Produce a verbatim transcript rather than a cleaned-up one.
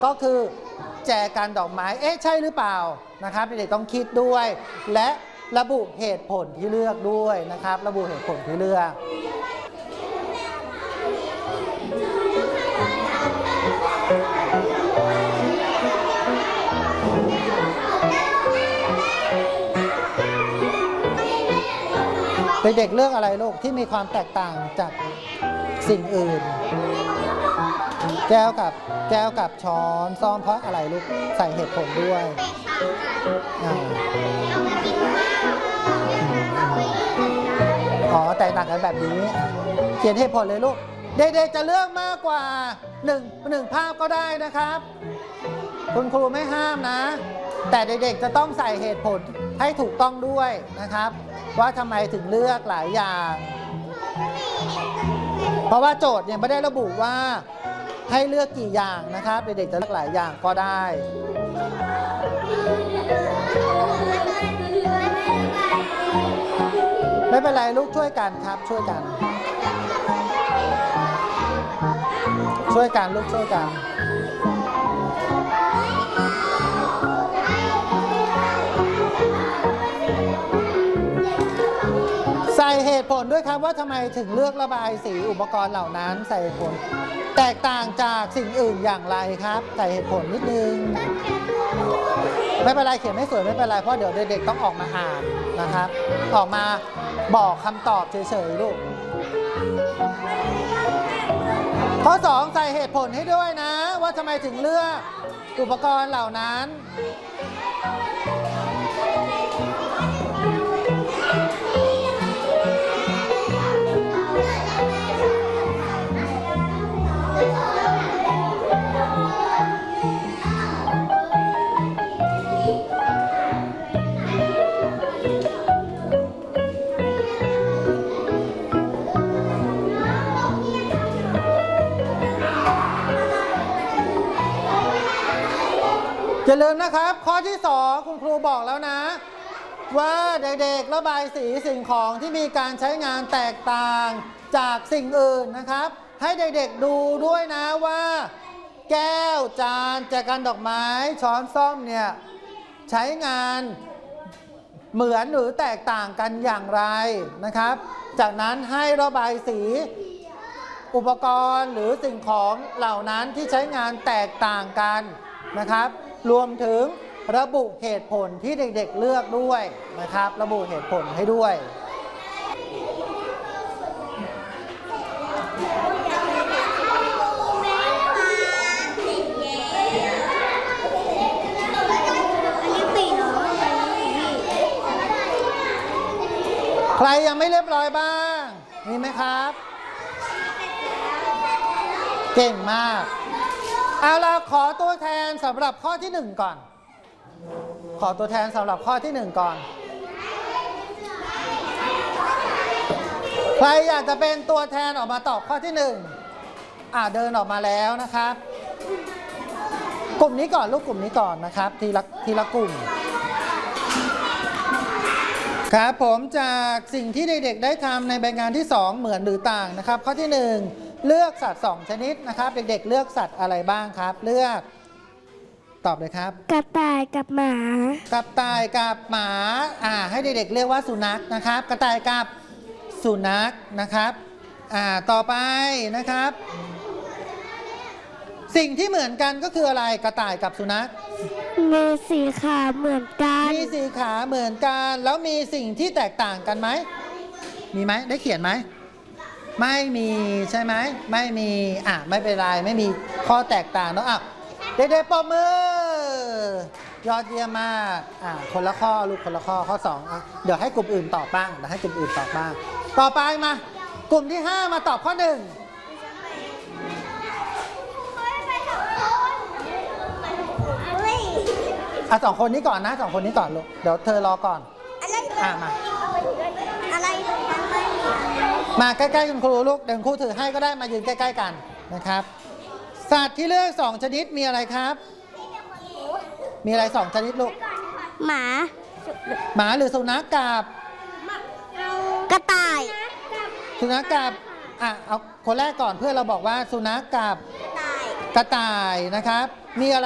ก็คือแจกันดอกไม้เอ๊ะใช่หรือเปล่านะครับเด็กๆต้องคิดด้วยและระบุเหตุผลที่เลือกด้วยนะครับระบุเหตุผลที่เลือกเด็กๆเลือกอะไรลูกที่มีความแตกต่างจากสิ่งอื่นแก้วกับแก้วกับช้อนซ่อมเพราะอะไรลูกใส่เหตุผลด้วยอ๋อแตกต่างกันแบบนี้เขียนเหตุผลเลยลูกเด็กๆจะเลือกมากกว่าหนึ่งหนึ่งภาพก็ได้นะครับคุณครูไม่ห้ามนะแต่เด็กๆจะต้องใส่เหตุผลให้ถูกต้องด้วยนะครับว่าทำไมถึงเลือกหลายอย่างเพราะว่าโจทย์เนี่ยไม่ได้ระบุว่าให้เลือกกี่อย่างนะครับเด็กๆจะเลือกหลายอย่างก็ได้ไม่เป็นไรลูกช่วยกันครับช่วยกันช่วยกันลูกช่วยกันใส่เหตุผลด้วยครับว่าทำไมถึงเลือกระบายสีอุปกรณ์เหล่านั้นใส่เหตุผลแตกต่างจากสิ่งอื่นอย่างไรครับใส่เหตุผลนิดนึงไม่เป็นไรเขียนไม่สวยไม่เป็นไรเพราะเดี๋ยวเด็กๆต้องออกมาอ่านนะครับออกมาบอกคำตอบเฉยๆลูกข้อสองใส่เหตุผลให้ด้วยนะว่าทำไมถึงเลือกอุปกรณ์เหล่านั้นอย่าลืมนะครับข้อที่สองคุณครูบอกแล้วนะว่าเด็กๆระบายสีสิ่งของที่มีการใช้งานแตกต่างจากสิ่งอื่นนะครับให้เด็กๆดูด้วยนะว่าแก้วจานแจกันดอกไม้ช้อนส้อมเนี่ยใช้งานเหมือนหรือแตกต่างกันอย่างไรนะครับจากนั้นให้ระบายสีอุปกรณ์หรือสิ่งของเหล่านั้นที่ใช้งานแตกต่างกันนะครับรวมถึงระบุเหตุผลที่เด็กๆเลือกด้วยนะครับระบุเหตุผลให้ด้วยใครยังไม่เรียบร้อยบ้างมีไหมครับเก่งมากเอาล่ะขอตัวแทนสำหรับข้อที่หนึ่งก่อนขอตัวแทนสำหรับข้อที่หนึ่งก่อนใครอยากจะเป็นตัวแทนออกมาตอบข้อที่หนึ่งอ่าเดินออกมาแล้วนะครับกลุ่มนี้ก่อนลูกกลุ่มนี้ก่อนนะครับทีละทีละกลุ่มครับผมจากสิ่งที่เด็กๆได้ทำในใบงานที่สองเหมือนหรือต่างนะครับข้อที่หนึ่งเลือกสัตว์สองชนิดนะครับเด็กๆเลือกสัตว์อะไรบ้างครับเลือกตอบเลยครับกระต่ายกับหมากระต่ายกับหมาอ่าให้เด็กๆเรียกว่าสุนัขนะครับกระต่ายกับสุนัขนะครับอ่าต่อไปนะครับสิ่งที่เหมือนกันก็คืออะไรกระต่ายกับสุนัขมีสีขาเหมือนกันมีสีขาเหมือนกันแล้วมีสิ่งที่แตกต่างกันไหมมีไหมได้เขียนไหมไม่มีใช่ไหมไม่มีอ่ะไม่เป็นไรไม่มีข้อแตกต่างเนาะอ่ะเด็กๆปรบมือยอดเยี่ยมมากอ่ะคนละข้อลูกคนละข้อข้อสองอ่ะเดี๋ยวให้กลุ่มอื่นตอบบ้างเดี๋ยวให้กลุ่มอื่นตอบบ้างต่อไปมากลุ่มที่ห้ามาตอบข้อหนึ่งอ่ะสองคนนี้ก่อนนะสองคนนี้ก่อนลูกเดี๋ยวเธอรอก่อนอ่ะมามาใกล้ๆคุณครูลูกเดี๋ยวครูถือให้ก็ได้มายืนใกล้ๆกันนะครับสัตว์ที่เลือกสองชนิดมีอะไรครับมีอะไรสองชนิดลูกหมาหมาหรือสุนัขกับกระต่ายสุนัขกับอ่ะเอาคนแรกก่อนเพื่อเราบอกว่าสุนัขกับกระต่ายนะครับมีอะไร